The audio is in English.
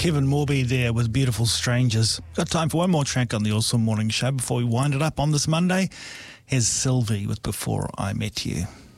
Kevin Morby there with Beautiful Strangers. Got time for one more track on the Awesome Morning Show before we wind it up on this Monday. Here's Sylvie with Before I Met You.